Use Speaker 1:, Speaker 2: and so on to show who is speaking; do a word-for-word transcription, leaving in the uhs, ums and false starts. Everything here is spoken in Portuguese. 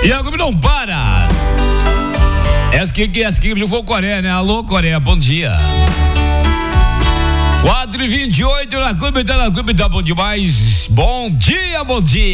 Speaker 1: E a Clube não para. Essa aqui, essa aqui foi o Coreia, né? Alô, Coreia, bom dia. quatro e vinte e oito na Clube, tá na Clube, tá bom demais. Bom dia, bom dia.